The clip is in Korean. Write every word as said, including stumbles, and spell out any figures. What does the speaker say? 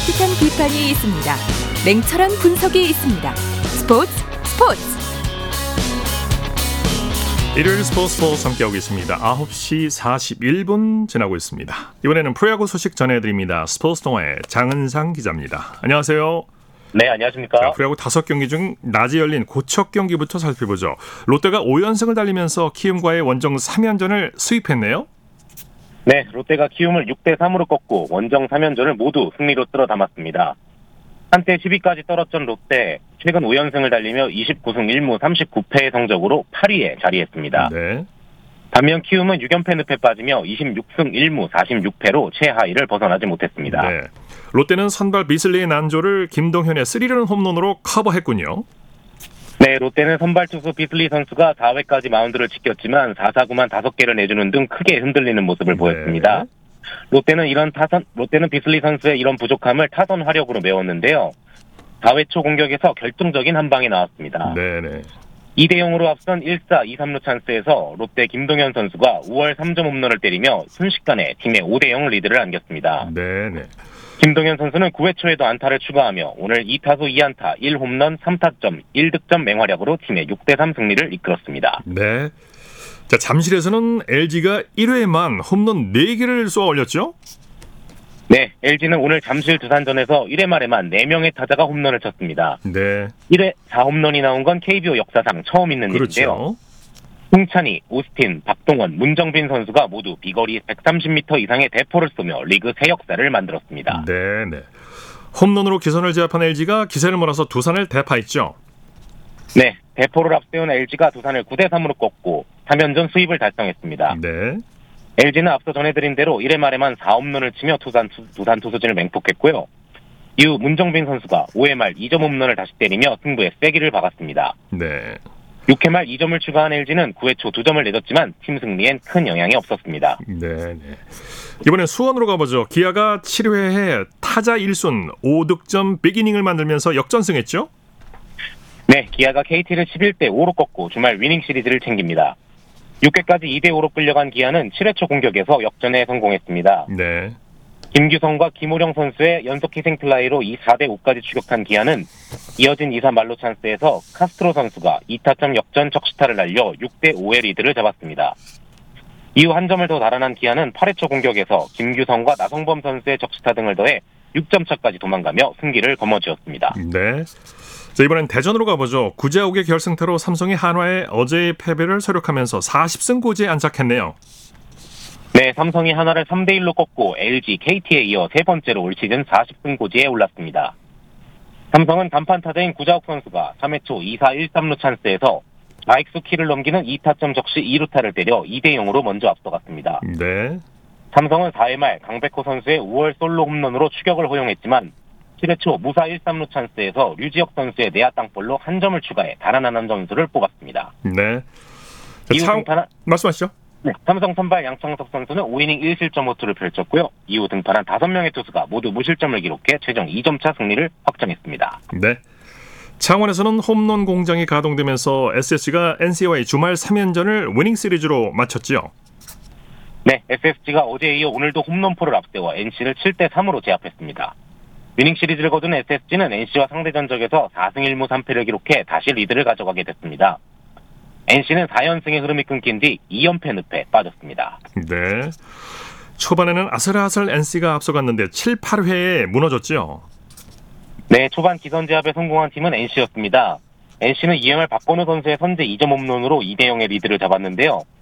따뜻한 비판이 있습니다. 냉철한 분석이 있습니다. 스포츠 스포츠 일요일 스포츠 스포츠 함께하고 있습니다. 아홉 시 사십일 분 지나고 있습니다. 이번에는 프로야구 소식 전해드립니다. 스포츠 동아의 장은상 기자입니다. 안녕하세요. 네, 안녕하십니까. 자, 프로야구 다섯 경기 중 낮에 열린 고척 경기부터 살펴보죠. 롯데가 오 연승을 달리면서 키움과의 원정 삼 연전을 수입했네요. 네, 롯데가 키움을 육 대 삼으로 꺾고 원정 삼 연전을 모두 승리로 쓸어 담았습니다. 한때 십 위까지 떨어졌던 롯데, 최근 오 연승을 달리며 이십구 승 일 무 삼십구 패의 성적으로 팔 위에 자리했습니다. 네. 반면 키움은 육 연패 늪에 빠지며 이십육 승 일 무 사십육 패로 최하위를 벗어나지 못했습니다. 네. 롯데는 선발 비슬리의 난조를 김동현의 스리런 홈런으로 커버했군요. 네, 롯데는 선발 투수 비슬리 선수가 사 회까지 마운드를 지켰지만 사 사구만 다섯 개를 내주는 등 크게 흔들리는 모습을 네. 보였습니다. 롯데는 이런 타선, 롯데는 비슬리 선수의 이런 부족함을 타선 화력으로 메웠는데요. 사 회 초 공격에서 결정적인 한 방이 나왔습니다. 네네. 이 대 영으로 앞선 일 사 이 삼루 찬스에서 롯데 김동현 선수가 오월 삼 점 홈런을 때리며 순식간에 팀의 오 대 영 리드를 안겼습니다. 네네. 김동현 선수는 구 회 초에도 안타를 추가하며 오늘 이 타수 이 안타 일 홈런 삼 타점 일 득점 맹활약으로 팀의 육 대 삼 승리를 이끌었습니다. 네. 자, 잠실에서는 엘지가 일 회에만 홈런 네 개를 쏘아 올렸죠? 네, 엘지는 오늘 잠실 두산전에서 일 회 말에만 네 명의 타자가 홈런을 쳤습니다. 네. 일 회 사 홈런이 나온 건 케이비오 역사상 처음 있는 그렇죠. 일인데요. 홍찬희, 오스틴, 박동원, 문정빈 선수가 모두 비거리 백삼십 미터 이상의 대포를 쏘며 리그 새 역사를 만들었습니다. 네네. 홈런으로 기선을 제압한 엘지가 기세를 몰아서 두산을 대파했죠. 네, 대포를 앞세운 엘지가 두산을 구 대 삼으로 꺾고 삼 연전 수입을 달성했습니다. 네. 엘지는 앞서 전해드린 대로 일 회 말에만 사 홈런을 치며 두산, 두산 투수진을 맹폭했고요. 이후 문정빈 선수가 오 회 말 이 점 홈런을 다시 때리며 승부에 세기를 박았습니다. 네. 육 회 말 이 점을 추가한 엘지는 구 회 초 두 점을 내줬지만 팀 승리엔 큰 영향이 없었습니다. 네네. 이번엔 수원으로 가보죠. 기아가 칠 회에 타자 일 순 오 득점 빅이닝을 만들면서 역전승했죠? 네, 기아가 케이티를 십일 대 오로 꺾고 주말 위닝 시리즈를 챙깁니다. 육 회까지 이 대 오로 끌려간 기아는 칠 회 초 공격에서 역전에 성공했습니다. 네. 김규성과 김호령 선수의 연속 희생플라이로 이 사 대 오까지 추격한 기아는 이어진 이 사 말로 찬스에서 카스트로 선수가 이 타점 역전 적시타를 날려 육 대 오의 리드를 잡았습니다. 이후 한 점을 더 달아난 기아는 팔 회 초 공격에서 김규성과 나성범 선수의 적시타 등을 더해 육 점 차까지 도망가며 승기를 거머쥐었습니다. 네. 자, 이번엔 대전으로 가보죠. 구 대 오의 결승타로 삼성이 한화의 어제의 패배를 서력하면서 사십 승 고지에 안착했네요. 네, 삼성이 한화를 삼 대 일로 꺾고 엘지, 케이티에 이어 세 번째로 올 시즌 사십 승 고지에 올랐습니다. 삼성은 단판 타자인 구자욱 선수가 삼 회 초 이 사 일 삼루 찬스에서 좌익수 키를 넘기는 이 타점 적시 이 루타를 때려 이 대 영으로 먼저 앞서갔습니다. 네. 삼성은 사 회 말 강백호 선수의 오월 솔로 홈런으로 추격을 허용했지만 칠 회 초 무사 일 삼루 찬스에서 류지혁 선수의 내야 땅볼로 한 점을 추가해 달아나는 점수를 뽑았습니다. 네. 자, 이후 차... 등판한 말씀하시죠. 네, 삼성 선발 양창석 선수는 오 이닝 일 실점 호투를 펼쳤고요. 이후 등판한 다섯 명의 투수가 모두 무실점을 기록해 최종 이 점 차 승리를 확정했습니다. 네. 창원에서는 홈런 공장이 가동되면서 에스에스지가 엔씨와의 주말 삼 연전을 위닝 시리즈로 마쳤지요. 네, 에스에스지가 어제에 이어 오늘도 홈런포를 앞세워 엔씨를 칠 대 삼으로 제압했습니다. 위닝 시리즈를 거둔 에스에스지는 엔씨와 상대 전적에서 사 승 일 무 삼 패를 기록해 다시 리드를 가져가게 됐습니다. 엔씨는 사 연승의 흐름이 끊긴 뒤 이 연패 늪에 빠졌습니다. 네. 초반에는 아슬아슬 엔씨가 앞서갔는데 칠, 팔 회에 무너졌죠. 네, 초반 기선 제압에 성공한 팀은 엔씨였습니다. 엔씨는 이행을 박건우 선수의 선제 이 점 홈런으로 이 대 영의 리드를 잡았는데요.